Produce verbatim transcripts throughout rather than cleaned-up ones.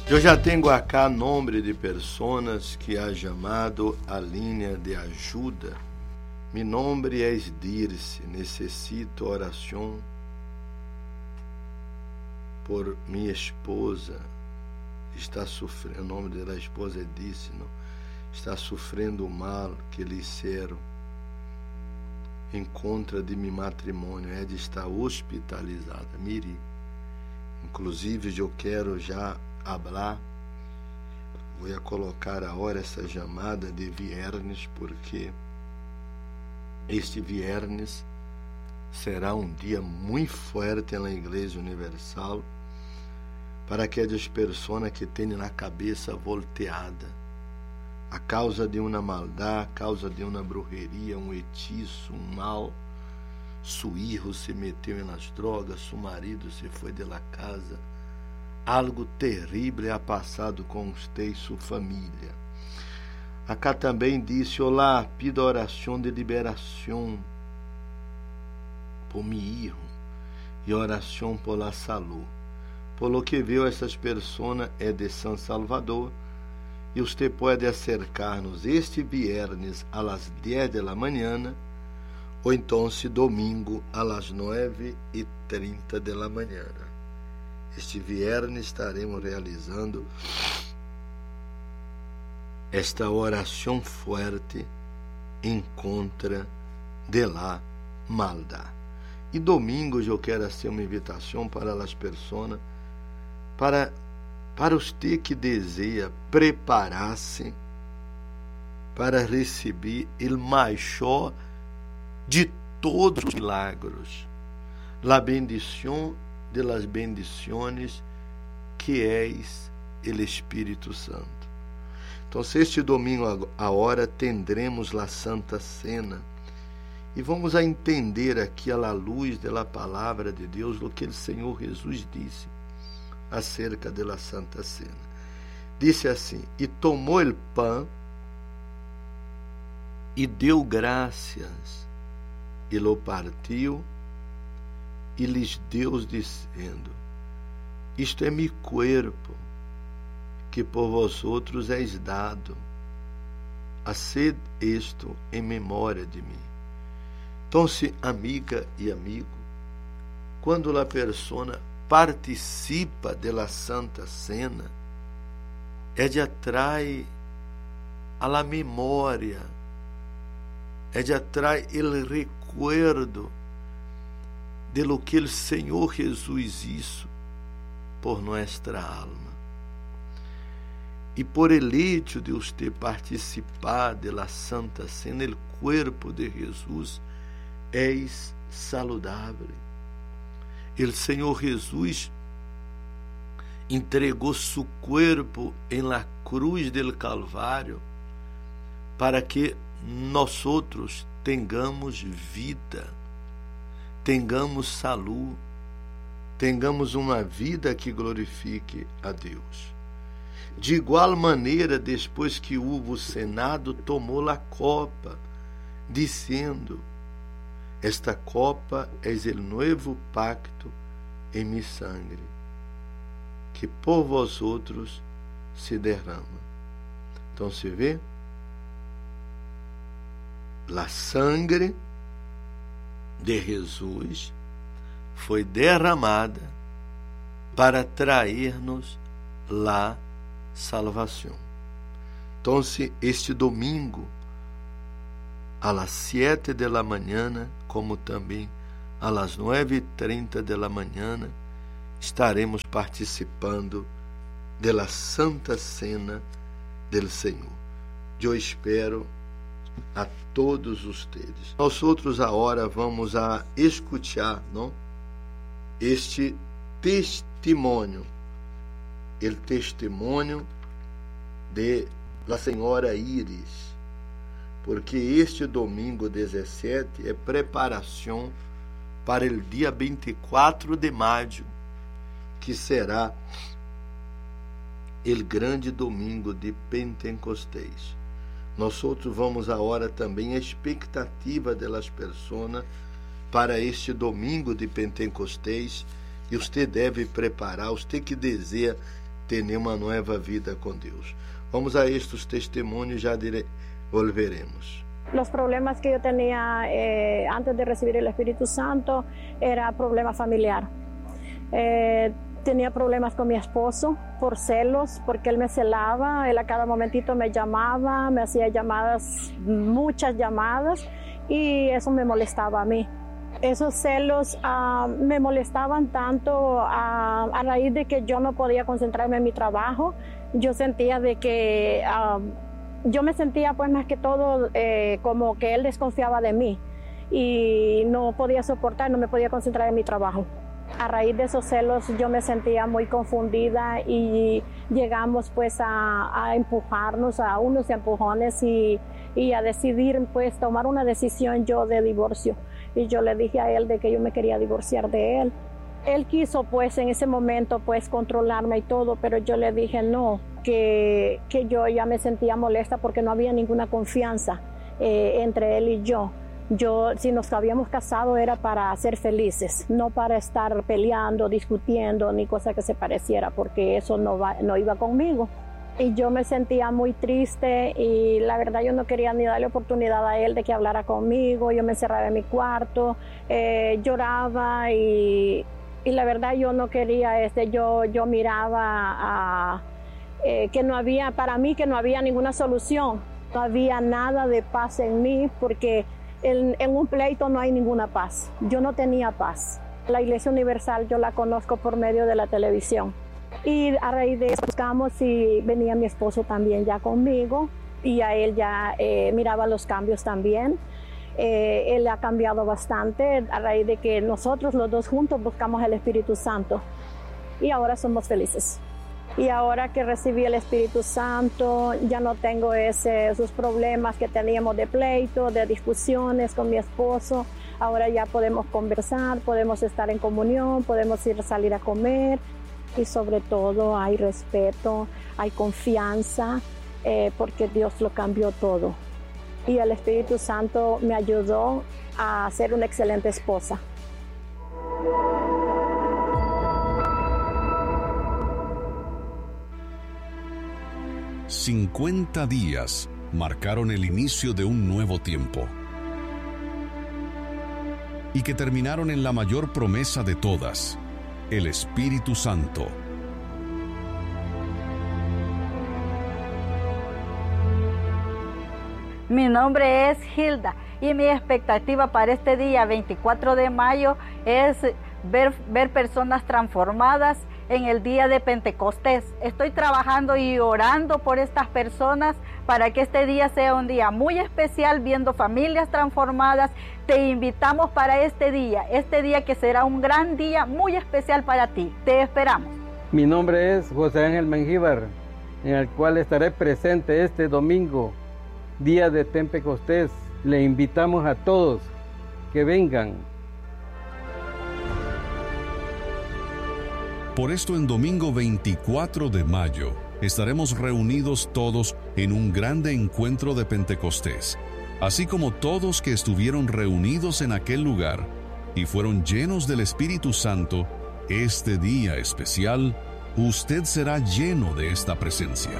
Eu já tenho acá nome de pessoas que ha chamado a linha de ajuda. Mi nombre es Dirce, necessito oração por minha esposa. Está sofrendo, o nome da esposa é Dirce, não? Está sofrendo o mal que lhe hicieron em contra de meu matrimônio. Ela está hospitalizada. Mire, inclusive eu quero já falar, vou colocar agora essa chamada de viernes, porque este viernes será um dia muito forte na Igreja Universal para aquelas pessoas que têm na cabeça volteada a causa de uma maldade, a causa de uma brujeria, um hechizo, um mal. Su hijo se meteu nas drogas, su marido se foi de la casa. Algo terrível ha passado com você e sua família. Acá também disse: olá, pido oração de liberação por meu filho e oração por la salud. Por lo que viu, essas pessoas é de São Salvador e você pode acercar-nos este viernes a las dez da manhã ou então domingo a las nove e trinta da manhã. Este viernes estaremos realizando esta oração forte em contra de la maldade. E domingo eu quero fazer uma invitação para as pessoas, para para você que deseja preparar-se para receber o maior de todos os milagros, la bendição de las bendiciones que és el Espírito Santo. Então, este domingo agora tendremos a Santa Cena e vamos a entender aqui à luz da palavra de Deus o que o Senhor Jesus disse acerca da Santa Cena. Disse assim: e tomou o pão e deu graças e lo partiu e lhes deu dizendo: isto é meu corpo, que por vosotros és dado. Haced isto em memória de mim. Então, se amiga e amigo, quando a pessoa participa da Santa Cena, é de atrai a la memória, é de atrai el recuerdo de lo que o Senhor Jesus hizo por nossa alma. E por el hecho de você participar da Santa Cena, o corpo de Jesus és saludável. O Senhor Jesus entregou seu corpo em la cruz del Calvário para que nós outros tenhamos vida, tenhamos saúde, tenhamos uma vida que glorifique a Deus. De igual maneira, depois que houve cenado, tomou a copa, dizendo: esta copa é o novo pacto em mi sangre, que por vós outros se derrama. Então se vê, a sangre de Jesus foi derramada para trazer-nos la salvação. Então, este domingo, a las siete de la mañana, como também a las nueve e trinta de la mañana, estaremos participando da Santa Cena del Senhor. Eu espero a todos ustedes. Nós outros agora vamos a escutar, não? Este testemunho, o testemunho de la Senhora Iris, porque este domingo dezessete é preparação para o dia vinte e quatro de maio, que será o grande domingo de Pentecostés. Nós outros vamos agora também a expectativa das pessoas para este domingo de Pentecostés, e você deve preparar, você que deseja ter uma nova vida com Deus. Vamos a estes testemunhos, já dire... volveremos. Los problemas que yo tenía eh, antes de recibir el Espíritu Santo era problema familiar. Eh, tenía problemas con mi esposo por celos, porque él me celaba, él a cada momentito me llamaba, me hacía llamadas, muchas llamadas, y eso me molestaba a mí. Esos celos uh, me molestaban tanto uh, a raíz de que yo no podía concentrarme en mi trabajo. Yo sentía de que... Uh, Yo me sentía pues más que todo eh, como que él desconfiaba de mí y no podía soportar, no me podía concentrar en mi trabajo. A raíz de esos celos yo me sentía muy confundida y llegamos pues a, a empujarnos, a unos empujones y, y a decidir pues tomar una decisión yo de divorcio. Y yo le dije a él de que yo me quería divorciar de él. Él quiso pues en ese momento pues controlarme y todo, pero yo le dije no, que, que yo ya me sentía molesta porque no había ninguna confianza eh, entre él y yo. Yo, si nos habíamos casado era para ser felices, no para estar peleando, discutiendo, ni cosa que se pareciera, porque eso no, va, no iba conmigo. Y yo me sentía muy triste y la verdad yo no quería ni darle oportunidad a él de que hablara conmigo. Yo me encerraba en mi cuarto, eh, lloraba y... Y la verdad yo no quería, este, yo, yo miraba a, eh, que no había, para mí que no había ninguna solución, no había nada de paz en mí porque en, en un pleito no hay ninguna paz, yo no tenía paz. La Iglesia Universal yo la conozco por medio de la televisión y a raíz de eso buscamos y venía mi esposo también ya conmigo y a él ya eh, miraba los cambios también. Eh, él ha cambiado bastante a raíz de que nosotros los dos juntos buscamos el Espíritu Santo y ahora somos felices. Y ahora que recibí el Espíritu Santo ya no tengo ese, esos problemas que teníamos de pleito, de discusiones con mi esposo. Ahora ya podemos conversar, podemos estar en comunión, podemos ir a salir a comer y sobre todo hay respeto, hay confianza eh, porque Dios lo cambió todo. Y el Espíritu Santo me ayudó a ser una excelente esposa. cincuenta días marcaron el inicio de un nuevo tiempo y que terminaron en la mayor promesa de todas, el Espíritu Santo. Mi nombre es Hilda y mi expectativa para este día veinticuatro de mayo es ver, ver personas transformadas en el día de Pentecostés. Estoy trabajando y orando por estas personas para que este día sea un día muy especial, viendo familias transformadas. Te invitamos para este día, este día que será un gran día muy especial para ti. Te esperamos. Mi nombre es José Ángel Mengíbar, en el cual estaré presente este domingo, día de Pentecostés. Le invitamos a todos que vengan. Por esto, en domingo veinticuatro de mayo, estaremos reunidos todos en un grande encuentro de Pentecostés, así como todos que estuvieron reunidos en aquel lugar y fueron llenos del Espíritu Santo. Este día especial, usted será lleno de esta presencia.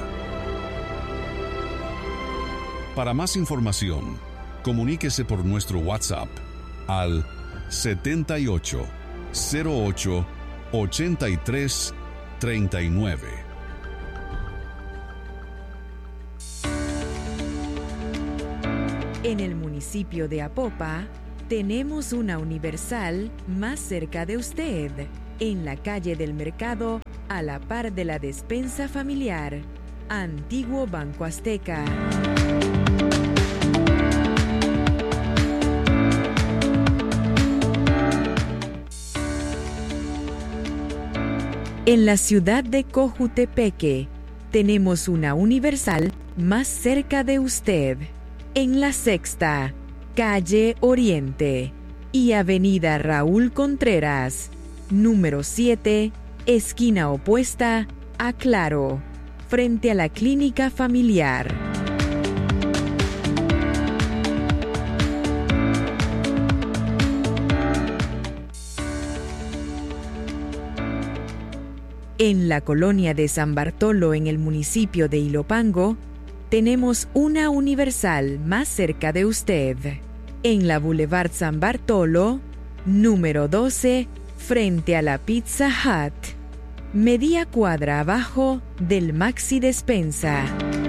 Para más información, comuníquese por nuestro WhatsApp al setenta y ocho, cero ocho, ochenta y tres, treinta y nueve. En el municipio de Apopa, tenemos una Universal más cerca de usted, en la calle del Mercado, a la par de la despensa familiar. Antiguo Banco Azteca. En la ciudad de Cojutepeque, tenemos una Universal más cerca de usted, en la Sexta, calle Oriente y avenida Raúl Contreras, número siete, esquina opuesta a Claro, frente a la clínica familiar. En la colonia de San Bartolo, en el municipio de Ilopango, tenemos una Universal más cerca de usted. En la Boulevard San Bartolo, número doce, frente a la Pizza Hut, media cuadra abajo del Maxi Despensa.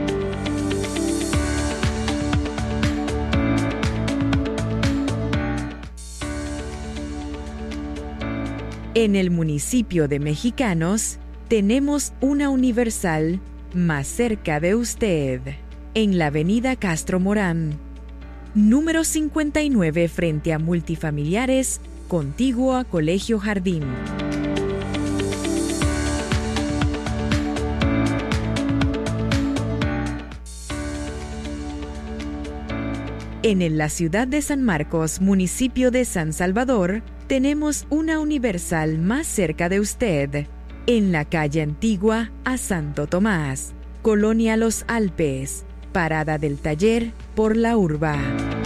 En el municipio de Mexicanos, tenemos una Universal más cerca de usted, en la avenida Castro Morán, número cincuenta y nueve, frente a Multifamiliares, contiguo a Colegio Jardín. En la ciudad de San Marcos, municipio de San Salvador, tenemos una Universal más cerca de usted, en la calle Antigua a Santo Tomás, Colonia Los Alpes, parada del taller por la Urba.